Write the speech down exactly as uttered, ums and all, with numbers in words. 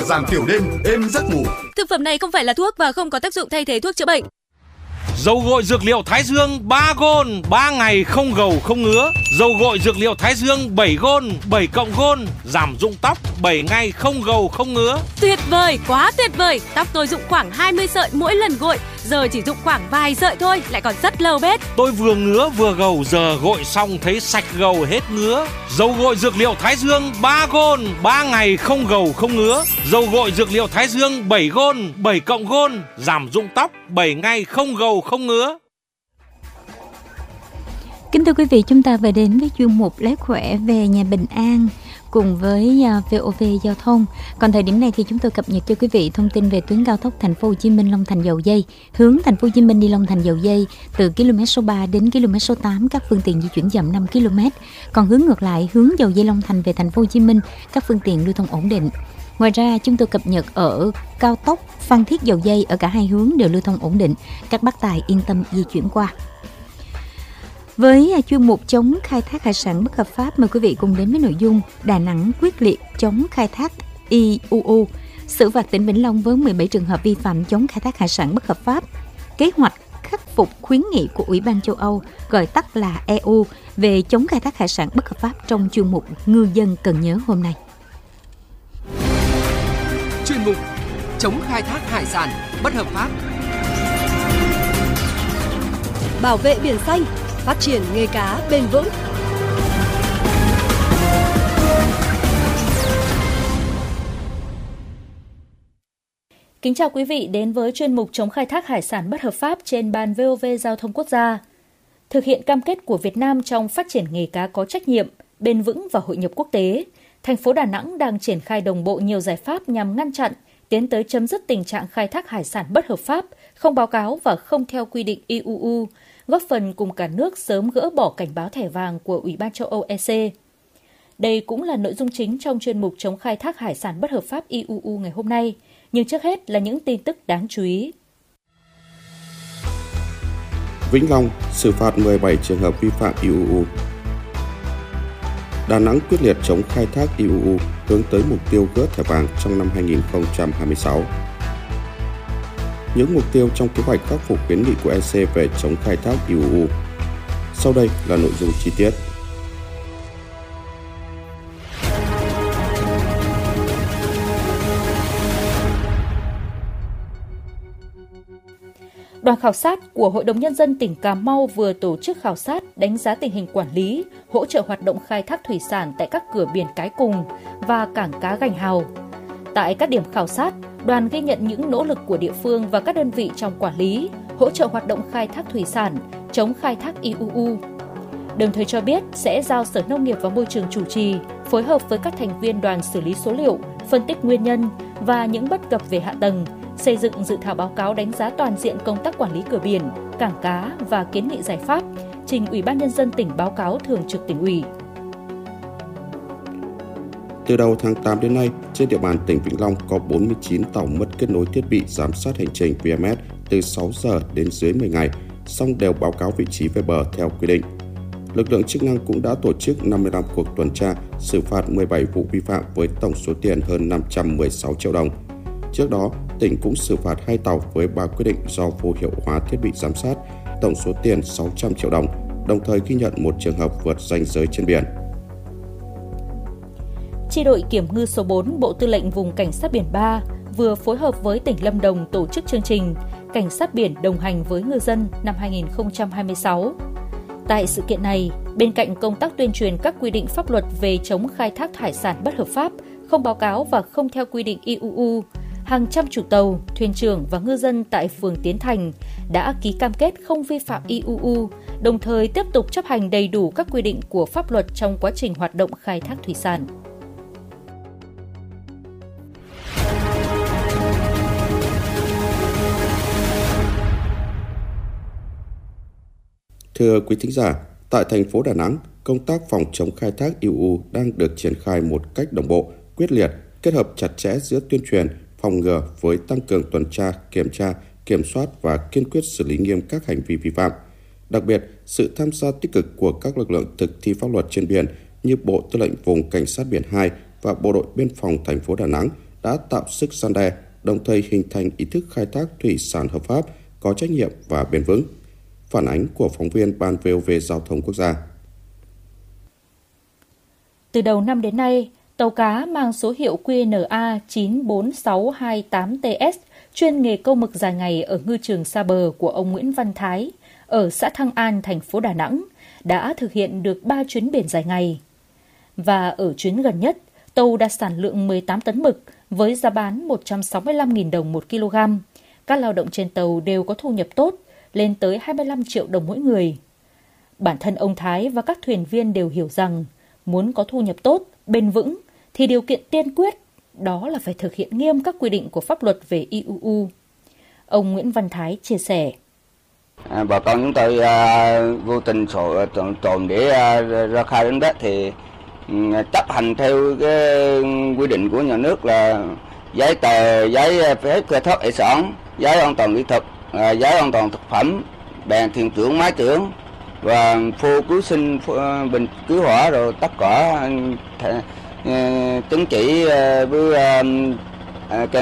giảm tiểu đêm, êm giấc ngủ. Thực phẩm này không phải là thuốc và không có tác dụng thay thế thuốc chữa bệnh. Dầu gội dược liệu Thái Dương ba gôn, ba ngày không gầu không ngứa. Dầu gội dược liệu Thái Dương bảy gôn, bảy cộng gôn, giảm rụng tóc, bảy ngày không gầu không ngứa. Tuyệt vời, quá tuyệt vời. Tóc tôi rụng khoảng hai mươi sợi mỗi lần gội, giờ chỉ rụng khoảng vài sợi thôi, lại còn rất lâu bết. Tôi vừa ngứa vừa gầu, giờ gội xong thấy sạch gầu hết ngứa. Dầu gội dược liệu Thái Dương ba gôn, ba ngày không gầu không ngứa. Dầu gội dược liệu Thái Dương bảy gôn, bảy cộng gôn, giảm rụng tóc, bảy ngày không gầu không ngứa. Kính thưa quý vị, chúng ta về đến với chuyên mục Lấy khỏe về nhà Bình An cùng với vê o vê Giao thông. Còn thời điểm này thì chúng tôi cập nhật cho quý vị thông tin về tuyến cao tốc Thành phố Hồ Chí Minh Long Thành Dầu Giây, hướng Thành phố Hồ Chí Minh đi Long Thành Dầu Giây từ km số ba đến km số tám, các phương tiện di chuyển chậm năm ki lô mét. Còn hướng ngược lại, hướng Dầu Giây Long Thành về Thành phố Hồ Chí Minh, các phương tiện lưu thông ổn định. Ngoài ra, chúng tôi cập nhật ở cao tốc Phan Thiết Dầu Giây ở cả hai hướng đều lưu thông ổn định, các bác tài yên tâm di chuyển qua. Với chuyên mục chống khai thác hải sản bất hợp pháp, mời quý vị cùng đến với nội dung Đà Nẵng quyết liệt chống khai thác i u u, xử phạt tỉnh Vĩnh Long với mười bảy trường hợp vi phạm chống khai thác hải sản bất hợp pháp, kế hoạch khắc phục khuyến nghị của Ủy ban châu Âu, gọi tắt là e u, về chống khai thác hải sản bất hợp pháp trong chuyên mục Ngư dân cần nhớ hôm nay. Chuyên mục chống khai thác hải sản bất hợp pháp, bảo vệ biển xanh, phát triển nghề cá bền vững. Kính chào quý vị đến với chuyên mục chống khai thác hải sản bất hợp pháp trên ban vê o vê Giao thông Quốc gia. Thực hiện cam kết của Việt Nam trong phát triển nghề cá có trách nhiệm, bền vững và hội nhập quốc tế, thành phố Đà Nẵng đang triển khai đồng bộ nhiều giải pháp nhằm ngăn chặn, tiến tới chấm dứt tình trạng khai thác hải sản bất hợp pháp, không báo cáo và không theo quy định i u u, góp phần cùng cả nước sớm gỡ bỏ cảnh báo thẻ vàng của Ủy ban châu Âu e xê. Đây cũng là nội dung chính trong chuyên mục chống khai thác hải sản bất hợp pháp i u u ngày hôm nay. Nhưng trước hết là những tin tức đáng chú ý. Vĩnh Long xử phạt mười bảy trường hợp vi phạm i u u. Đà Nẵng quyết liệt chống khai thác i u u, hướng tới mục tiêu gỡ thẻ vàng trong năm hai không hai sáu. Những mục tiêu trong kế hoạch khắc phục khuyến nghị của e xê về chống khai thác i u u. Sau đây là nội dung chi tiết. Đoàn khảo sát của Hội đồng Nhân dân tỉnh Cà Mau vừa tổ chức khảo sát đánh giá tình hình quản lý, hỗ trợ hoạt động khai thác thủy sản tại các cửa biển Cái Cùng và cảng cá Gành Hào. Tại các điểm khảo sát, đoàn ghi nhận những nỗ lực của địa phương và các đơn vị trong quản lý, hỗ trợ hoạt động khai thác thủy sản, chống khai thác i u u. Đồng thời cho biết sẽ giao Sở Nông nghiệp và Môi trường chủ trì, phối hợp với các thành viên đoàn xử lý số liệu, phân tích nguyên nhân và những bất cập về hạ tầng, xây dựng dự thảo báo cáo đánh giá toàn diện công tác quản lý cửa biển, cảng cá và kiến nghị giải pháp, trình Ủy ban Nhân dân tỉnh báo cáo Thường trực Tỉnh ủy. Từ đầu tháng tám đến nay, trên địa bàn tỉnh Vĩnh Long có bốn mươi chín tàu mất kết nối thiết bị giám sát hành trình vê em ét từ sáu giờ đến dưới mười ngày, song đều báo cáo vị trí về bờ theo quy định. Lực lượng chức năng cũng đã tổ chức năm mươi lăm cuộc tuần tra, xử phạt mười bảy vụ vi phạm với tổng số tiền hơn năm trăm mười sáu triệu đồng. Trước đó, tỉnh cũng xử phạt hai tàu với ba quyết định do vô hiệu hóa thiết bị giám sát, tổng số tiền sáu trăm triệu đồng, đồng thời ghi nhận một trường hợp vượt ranh giới trên biển. Chi đội Kiểm ngư số bốn Bộ Tư lệnh Vùng Cảnh sát biển ba vừa phối hợp với tỉnh Lâm Đồng tổ chức chương trình Cảnh sát biển đồng hành với ngư dân năm hai không hai sáu. Tại sự kiện này, bên cạnh công tác tuyên truyền các quy định pháp luật về chống khai thác hải sản bất hợp pháp, không báo cáo và không theo quy định i u u, hàng trăm chủ tàu, thuyền trưởng và ngư dân tại phường Tiến Thành đã ký cam kết không vi phạm i u u, đồng thời tiếp tục chấp hành đầy đủ các quy định của pháp luật trong quá trình hoạt động khai thác thủy sản. Thưa quý thính giả, tại thành phố Đà Nẵng, công tác phòng chống khai thác i u u đang được triển khai một cách đồng bộ, quyết liệt, kết hợp chặt chẽ giữa tuyên truyền, phòng ngừa với tăng cường tuần tra, kiểm tra, kiểm soát và kiên quyết xử lý nghiêm các hành vi vi phạm. Đặc biệt, sự tham gia tích cực của các lực lượng thực thi pháp luật trên biển như Bộ Tư lệnh Vùng Cảnh sát biển hai và Bộ đội Biên phòng thành phố Đà Nẵng đã tạo sức răn đe, đồng thời hình thành ý thức khai thác thủy sản hợp pháp, có trách nhiệm và bền vững. Phản ánh của phóng viên Ban vê o vê Giao thông Quốc gia. Từ đầu năm đến nay, tàu cá mang số hiệu Q N A chín bốn sáu hai tám T S chuyên nghề câu mực dài ngày ở ngư trường xa bờ của ông Nguyễn Văn Thái ở xã Thăng An, thành phố Đà Nẵng đã thực hiện được ba chuyến biển dài ngày. Và ở chuyến gần nhất, tàu đạt sản lượng mười tám tấn mực với giá bán một trăm sáu mươi lăm nghìn đồng một kg. Các lao động trên tàu đều có thu nhập tốt, lên tới hai mươi lăm triệu đồng mỗi người. Bản thân ông Thái và các thuyền viên đều hiểu rằng muốn có thu nhập tốt, bền vững thì điều kiện tiên quyết đó là phải thực hiện nghiêm các quy định của pháp luật về i u u. Ông Nguyễn Văn Thái chia sẻ. À, bà con chúng tôi à, vô tình sổ tồn, tồn để à, ra khai đánh bắt thì um, chấp hành theo cái quy định của nhà nước là giấy tờ, giấy phép khai thác hải sản, giấy an toàn kỹ thuật, à, giấy an toàn thực phẩm, bèn thuyền trưởng, máy trưởng và phô cứu sinh, phô, bình cứu hỏa rồi tất cả uh, chứng chỉ uh, với uh, uh,